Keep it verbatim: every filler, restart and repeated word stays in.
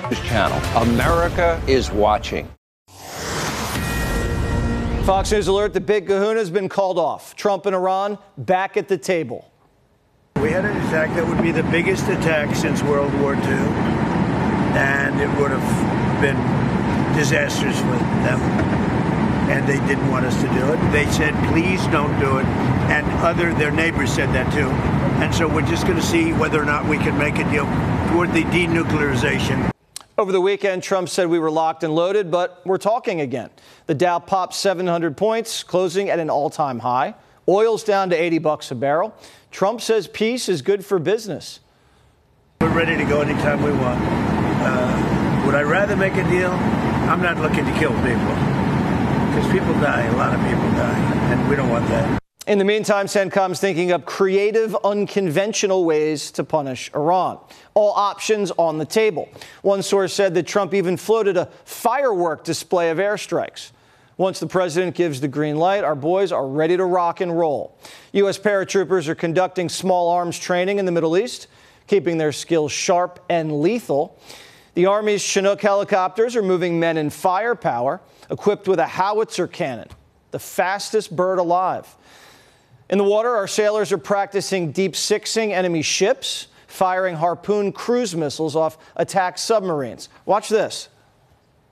Channel. America is watching. Fox News alert, the big kahuna has been called off. Trump and Iran back at the table. We had an attack that would be the biggest attack since World War Two, and it would have been disastrous for them. And they didn't want us to do it. They said, please don't do it. And other, their neighbors said that too. And so we're just going to see whether or not we can make a deal toward the denuclearization. Over the weekend, Trump said we were locked and loaded, but we're talking again. The Dow popped seven hundred points, closing at an all-time high. Oil's down to eighty bucks a barrel. Trump says peace is good for business. We're ready to go anytime we want. Uh, would I rather make a deal? I'm not looking to kill people, because people die. A lot of people die, and we don't want that. In the meantime, CENTCOM's thinking up creative, unconventional ways to punish Iran. All options on the table. One source said that Trump even floated a firework display of airstrikes. Once the president gives the green light, our boys are ready to rock and roll. U S paratroopers are conducting small arms training in the Middle East, keeping their skills sharp and lethal. The Army's Chinook helicopters are moving men in firepower, equipped with a howitzer cannon, the fastest bird alive. In the water, our sailors are practicing deep-sixing enemy ships, firing Harpoon cruise missiles off attack submarines. Watch this.